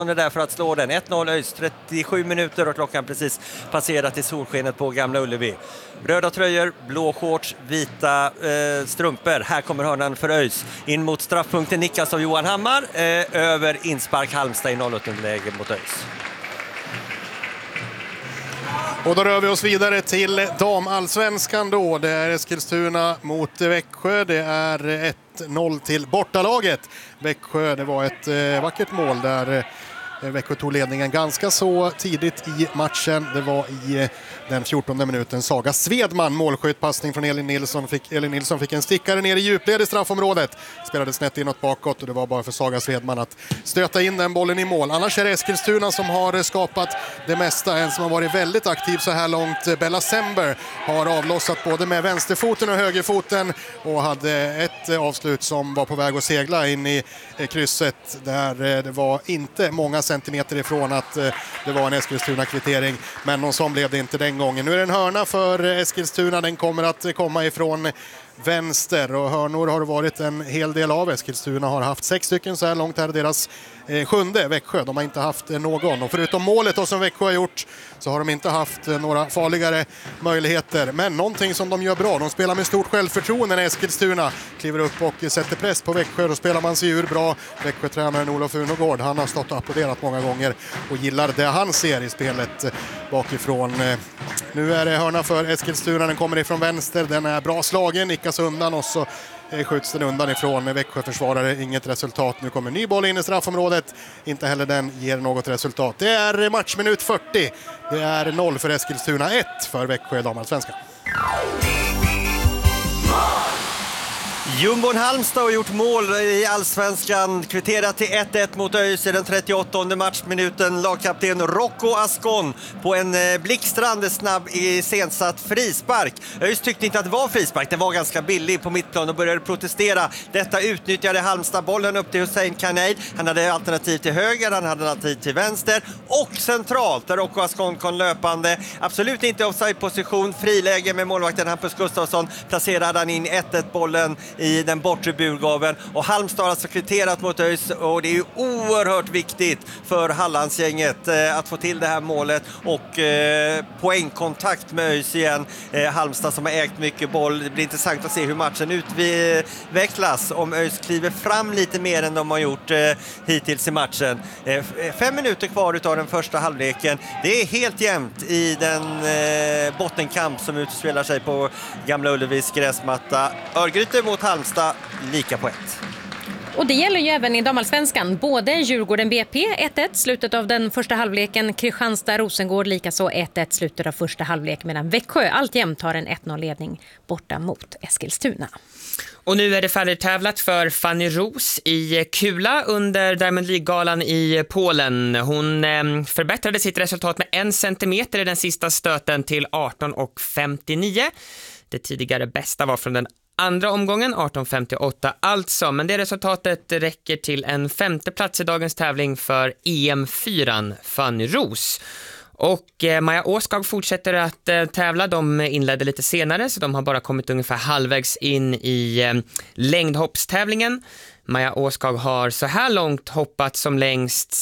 är där för att slå den. 1-0 ÖIS, 37 minuter och klockan precis passerat i solskenet på Gamla Ullevi. Röda tröjor, blå shorts, vita strumpor. Här kommer hörnan för ÖIS. In mot straffpunkten nickas av Johan Hammar. Över inspark Halmstad i 0-1-läge mot ÖIS. Och då rör vi oss vidare till damallsvenskan då. Det är Eskilstuna mot Växjö. Det är 1-0 till bortalaget. Växjö, det var ett vackert mål där Växjö tog ledningen ganska så tidigt i matchen. Det var i den 14:e minuten. Saga Svedman, målskyttpassning från Elin Nilsson fick en stickare ner i djupled i straffområdet. Spelade snett inåt bakåt och det var bara för Saga Svedman att stöta in den bollen i mål. Annars är det Eskilstuna som har skapat det mesta. En som har varit väldigt aktiv så här långt, Bella Sember, har avlossat både med vänsterfoten och högerfoten och hade ett avslut som var på väg att segla in i krysset där det var inte många centimeter ifrån att det var en Eskilstuna-kvittering, men någon som blev det inte den gången. Nu är det en hörna för Eskilstuna, den kommer att komma ifrån vänster och hörnor har varit en hel del av. Eskilstuna har haft 6 stycken så här långt, här deras 7:e. Växjö, de har inte haft någon, och förutom målet då som Växjö har gjort så har de inte haft några farligare möjligheter, men någonting som de gör bra, de spelar med stort självförtroende när Eskilstuna kliver upp och sätter press på Växjö. Då spelar man sig ur bra. Växjö-tränaren Olof Unogård, han har stått och applåderat många gånger och gillar det han ser i spelet bakifrån. Nu är det hörna för Eskilstuna, den kommer ifrån vänster, den är bra slagen, nickas undan och så skjuts den undan ifrån Växjö-försvarare, inget resultat. Nu kommer ny boll in i straffområdet, inte heller den ger något resultat. Det är matchminut 40, det är 0 för Eskilstuna, 1 för Växjö damallsvenskan. Jumbon Halmstad har gjort mål i allsvenskan, kvitterat till 1-1 mot ÖIS i den 38:e matchminuten. Lagkapten Rocco Ascon på en blixtrande snabb iscensatt frispark. ÖIS tyckte inte att det var frispark, det var ganska billig på mittplan och började protestera. Detta utnyttjade Halmstad bollen upp till Hussein Kaneid. Han hade alternativ till höger, han hade alternativ till vänster och centralt där Rocco Ascon kom löpande. Absolut inte offside-position, friläge med målvakten Hampus Gustafsson. Placerade han in 1-1 bollen i den bortre burgaveln och Halmstad har alltså kvitterat mot ÖIS och det är ju oerhört viktigt för Hallandsgänget att få till det här målet och poängkontakt med ÖIS igen. Halmstad som har ägt mycket boll. Det blir intressant att se hur matchen utvecklas om ÖIS kliver fram lite mer än de har gjort hittills i matchen. 5 minuter kvar utav den första halvleken. Det är helt jämnt i den bottenkamp som utspelar sig på Gamla Ullevis gräsmatta. Örgryte mot Halmstad, lika på 1. Och det gäller ju även i damallsvenskan. Både Djurgården BP 1-1 slutet av den första halvleken, Kristianstad Rosengård likaså 1-1 slutet av första halvlek, medan Växjö alltjämt har en 1-0-ledning borta mot Eskilstuna. Och nu är det färdigtävlat för Fanny Ros i kula under Diamond League-galan i Polen. Hon förbättrade sitt resultat med 1 centimeter i den sista stöten till 18,59. Det tidigare bästa var från den andra omgången, 18,58 alltså, men det resultatet räcker till en 5:e plats i dagens tävling för EM4 Fanny Ros. Och Maja Åskag fortsätter att tävla. De inledde lite senare så de har bara kommit ungefär halvvägs in i längdhoppstävlingen. Maja Åskag har så här långt hoppat som längst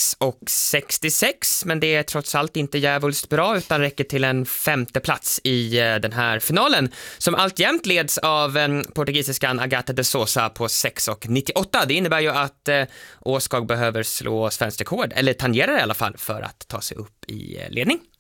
6,66, men det är trots allt inte jävligt bra utan räcker till en 5:e plats i den här finalen som alltjämt leds av portugisiskan Agatha de Sousa på 6,98. Det innebär ju att Åskag behöver slå svenskt rekord, eller tangera det i alla fall, för att ta sig upp i ledning.